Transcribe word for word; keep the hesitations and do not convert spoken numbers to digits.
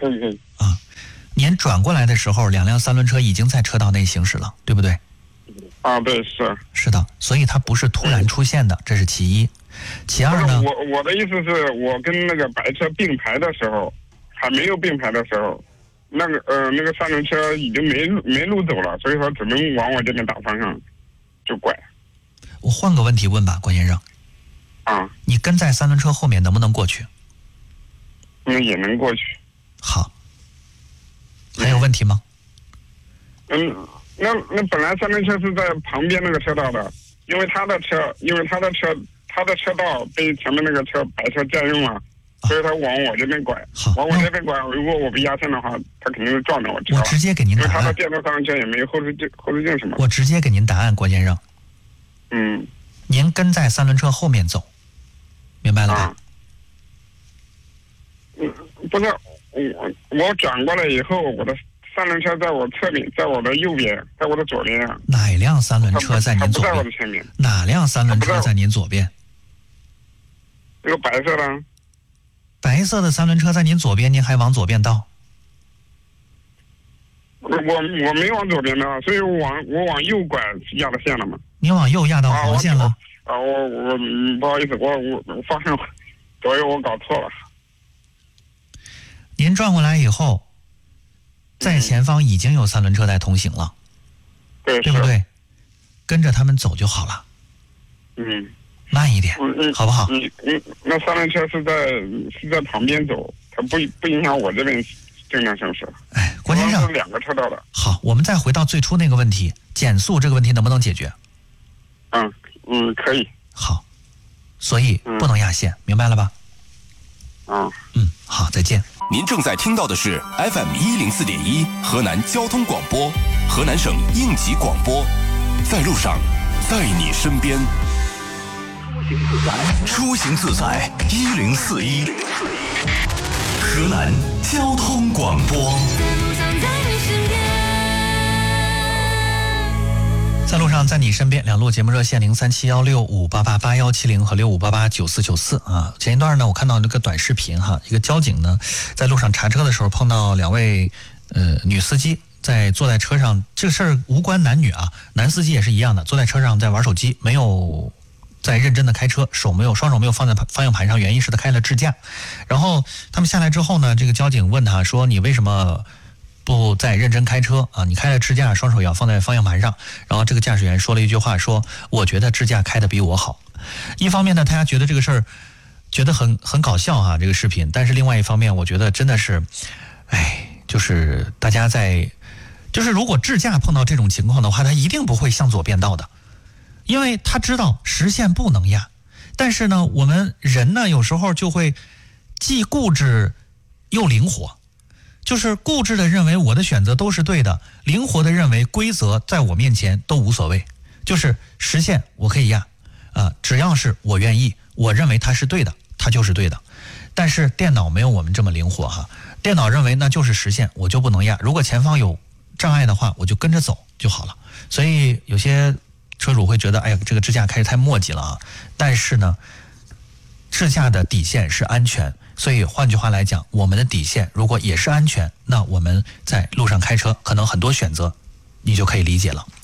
可以可以。 啊，您转过来的时候，两辆三轮车已经在车道内行驶了，对不对？ 啊，对，是。 是的，所以它不是突然出现的，这是其一。其二呢？ 我我的意思是我跟那个白车并排的时候，还没有并排的时候，那个呃那个三轮车已经没路没路走了，所以说只能往我这边打方向，就拐。 我换个问题问吧，关先生。 啊。 你跟在三轮车后面能不能过去？ 那也能过去。 好。还有问题吗？ 嗯，那那本来三轮车是在旁边那个车道的，因为他的车，因为他的车，他的车道被前面那个车白车占用了，所以他往我这边拐。 好， 往我这边拐，如果我不压线的话，他肯定是撞到我车了。 我直接给您答案。 因为他的电动三轮车也没有后视镜，后视镜什么。 我直接给您答案，郭先生。 嗯。 您跟在三轮车后面走，明白了吧？ 啊、嗯，不是我，我转过来以后，我的三轮车在我侧面，在我的右边，在我的左边啊。 哪辆三轮车在您左边？ 不在我的前面。 哪辆三轮车在您左边？ 那个白色的。 白色的三轮车在您左边，您还往左边倒？ 我我没往左边的，所以我往我往右拐压的线了嘛。 您往右压到黄线了？ 啊，我我不好意思，我我我方向，所以我搞错了。 您转过来以后，在前方已经有三轮车在通行了， 对、嗯， 对不对？跟着他们走就好了。 嗯， 慢一点， 嗯、 好不好？ 嗯嗯，那三轮车是在是在旁边走，它不不影响我这边正常行驶。 哎，郭先生， 是两个车道的。 好，我们再回到最初那个问题，减速这个问题能不能解决？ 嗯嗯，可以。 好，所以不能压线，嗯、明白了吧？ 啊， 嗯，好，再见。 您正在听到的是 F M 一零四点一河南交通广播，河南省应急广播，在路上，在你身边。 出行自在一零四一，河南交通广播。 在路上，在你身边，两路节目热线零三七幺六五八八八幺七零和六五八八九四九四啊。前一段呢，我看到那个短视频哈，一个交警呢在路上查车的时候碰到两位呃女司机在坐在车上，这个事儿无关男女啊，男司机也是一样的，坐在车上在玩手机，没有在认真的开车，手没有双手没有放在方向盘上，原因是他开了支架。然后他们下来之后呢，这个交警问他说：“你为什么不再认真开车啊？你开了支架，双手要放在方向盘上。”然后这个驾驶员说了一句话，说：“我觉得支架开得比我好。”一方面呢，大家觉得这个事儿觉得很很搞笑啊，这个视频。但是另外一方面，我觉得真的是，哎，就是大家在，就是如果支架碰到这种情况的话，他一定不会向左变道的，因为他知道实线不能压。但是呢，我们人呢，有时候就会既固执又灵活。就是固执的认为我的选择都是对的，灵活的认为规则在我面前都无所谓，就是实线我可以压，啊、呃，只要是我愿意，我认为它是对的，它就是对的。但是电脑没有我们这么灵活哈，电脑认为那就是实线，我就不能压。如果前方有障碍的话，我就跟着走就好了。所以有些车主会觉得，哎呀，这个支架开始太磨叽了啊。但是呢，支架的底线是安全。所以换句话来讲，我们的底线如果也是安全，那我们在路上开车可能很多选择你就可以理解了。